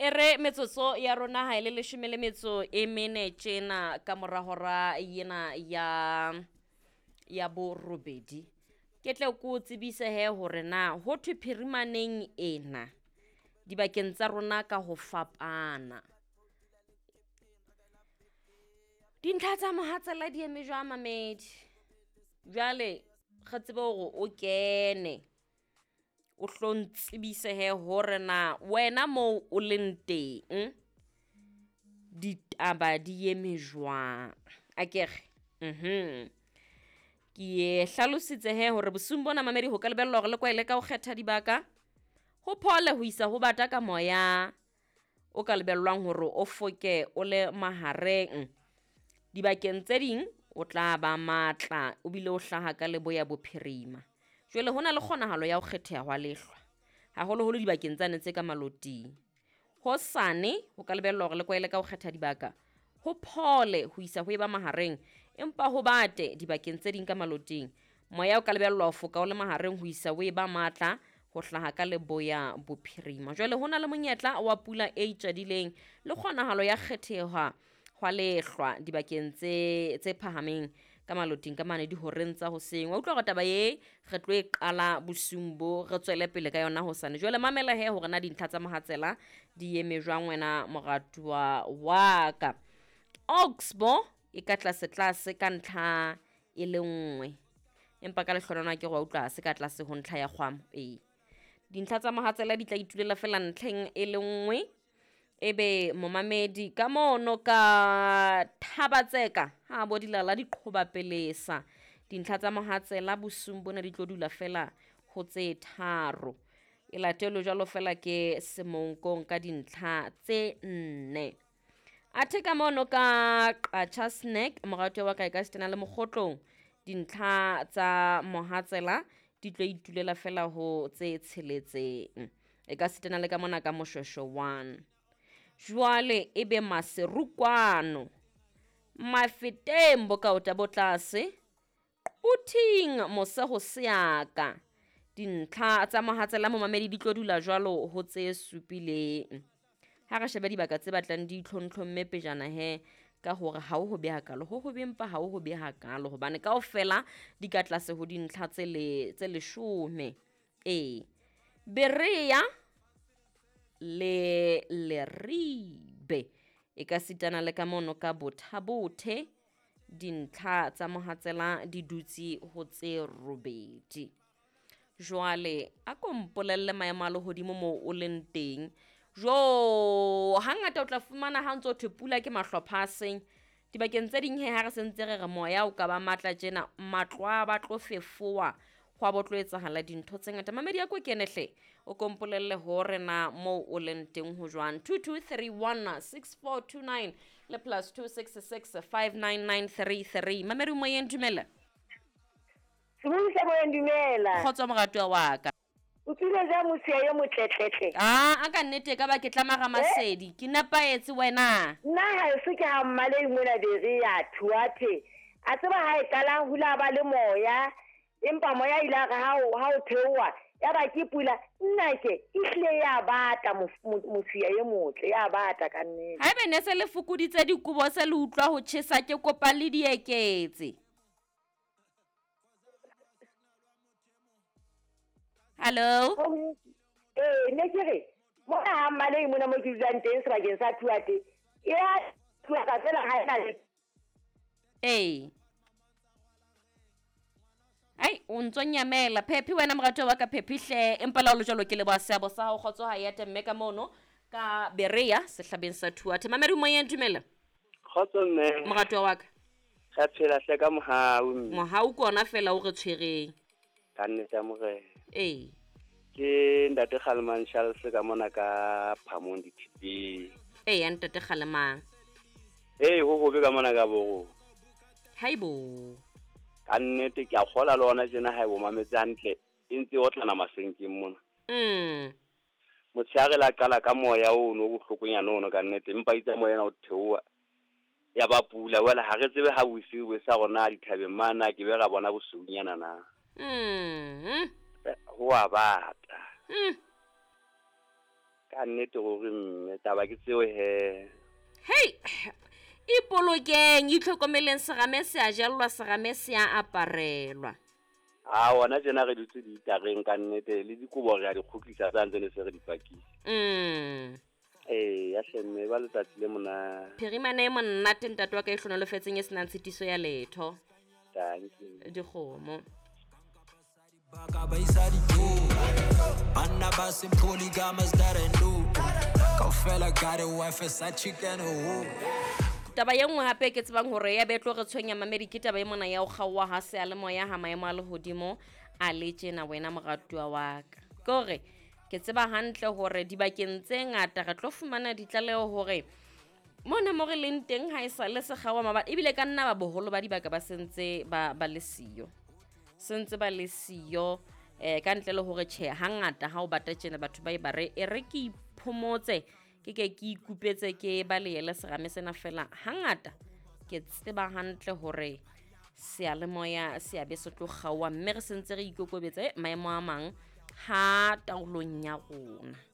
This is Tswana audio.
Mere metsotso ya rona ha ile 10 tjena ka morahora yena ya bo robedi. Ke tle go tsebise he hore na ho thwe phirimaneng ena dibakeng tsa rona ka ho fapana. Dintlha tsa mohatsela di eme jwa mamedi. Jwale re tsebe hore o kene o hlontsibise he hore na wena mo o leng teng ditaba di eme jwang akere ke hlalositse he hore bosung bona mamedi ho ka lebella hore le kwa ile ka ho kgetha dibaka ho phole ho isa ho bata ka moya o ka lebellwang hore o foke o le mahareng dibakeng tse ding o tla ba matla o bile o hlaha ka leboya bophirima. Jwale hona le kgonahalo ya ho kgetheha hwa lehlwa haholoholo dibakeng tsane tse ka maloting. Hosane ho ka lebellwa hore le kwa ile ka ho kgetha dibaka ho phole ho isa ho eba mahareng empa ho bate dibakeng tse ding ka maloting moya o ka lebellwa ho foka o le mahareng ho isa ho eba matla ho hlaha ka leboya bophirima. Jwale hona le monyetla wa pula e tjadileng le kgonahalo ya kgetheha hwa lehlwa dibakeng tse phahameng ka maloting ka mane di horeng tsa hoseng. Wa utlwa go taba ye re tlo e qala bosumbo re tswele pele ka yona hosane. Jwale mamela he hore na dintlha tsa mohatsela di eme jwang wena moratwa wa ka. Oxbo e ka tlase ka ntlha e le nngwe empa ka lehlonana ke go utlwa se ka tlase ho ntlha ya kgwamo dintlha tsa mohatsela di tla itulela fela ntlheng e le nngwe ebe momamedi ka mono ka thabatseka ha bo dilala di qhoba pelesa. Dintlha tsa mohatsela bosung bona di tlo dula fela ho tse tharo e latelo jalo fela ke semonkong ka dintlha tse 4. Athe ka mono ka qacha snack moratwa wa ka e ka stena le mokgotlong dintlha tsa mohatsela di tlo itulela fela ho tse tsheletseng e ka stena le ka mona ka moshweshwe 1. Jwale ebe maserukwano mafetembo ka ota botlase uthing mose ho seaka dintlha tsa mohatsela momamedi di tlo dula jwalo ho tse supileng ha re sheba dibaka tse batlang di tlhontlhomme pejana he ka hore ha ho be hakalo ho bempa ha ho be hakalo hobane kaofela di ka tlase ho dintlha tse 10 Berea le Leribe e ka sitana le ka mono ka bothabothe dintlha tsa mohatsela di dutse ho tse 8. Jwale a kompolelle maemo a lehodimo mo o leng teng jo hangata o tla fumana ha ntse o thepula ke mahlopha a seng dibakeng tse ding he ha re sentse re moya o ka ba matla tjena matlwa ba tlo fefoa hwa botlo etsahala dintho tse ngata mamedi ya ko kenehle o kompolelle hore na mo o leng teng ho jwang 22316429 le +2665993 mamedi mo yen dumela Sumisa mo yen dumela khotso moratwa wa ka o tsile ja mosia yo motletletle a ka nnete ka ba ke tlamara masedi ke napaetse wena nna ha se ke ha mmale mona Berea thuathe a tseba ha e tala hula ba le moya empa moya ile ga ha o theowa ya ba ke pula nna ke ihle ya bata mosia ye motle ya bata ka nnete ha be ne se le fukuditse dikubo se le utlwa ho tshesa ke kopa le dieketse. Hello ne ke re mona ha mmale mona mo ke bulang teng sebakeng sa thuate ya thuwa ka tsela ha ena le ai o ntsonyamela Phephi wena moratwa wa ka Phephi hle empa la o le jalo ke le ba seabo sa ho khotso ha ya temme ka mono ka Berea sehlabeng sa thuate mamedi mo yen dumela khotso mme moratwa wa ka ga phela hle ka mohau kona fela o re tshwereng ka nnete ya more ke ntate Khalman Charles ka mona ka Phamong dithipi ya ntate Khalman ho hobe ka mona ka bo haibo ka nnete ke a kgola le ona jena ha e bo mametse hantle e ntse o tlana masenkeng mona motshare la qala ka moya o no bohlokonyana ono ka nnete empa itse moya na o theoa ya ba pula wala ha re tsebe ha bosiu sa rona dithabeng mana ke be ga bona bosounyana na ho a bata ka nnete gore mme taba ke tseo he hei ipolokeng itlhokomeleng serame se a jalwa serame se a aparelwa a ona tsena re dutse di itareng ka nnete le dikobo re a di khutlisa tsa ntse ne se re di pakile ya hlemme ba letsatsi le mona phirimane e monate ntate wa ka e hlonelofetseng e senang tshitiso ya letho thank you dikgomo Baka ba isa dipuo Banna ba se polygamous that I know Kaofela got a wife sa chicken taba ye nngwe hape ke tsebang hore ya betlo re tshwenya mamedi ke taba e mona ya o kgaowa ha se a le moya ha maemo a lehodimo a le tjena wena moratua wa ka kore ke tseba hantle hore dibakeng tse ngata re tlo fumana ditlaleho hore mona mo re leng teng ha e sa le segawa maba ebile ka nna ba boholo ba dibaka ba sentse ba le siyo sentse ba le siyo ka ntle le hore tjhe hangata ha o bata tjena batho ba e bare e re ke iphomotse ke ikupetse ke ba leele serame sena fela hangata ke tseba hantle hore sealemoya se a be se tlo gaowa mme re sentse re ikokobetse maemo a mang ha taolong ya rona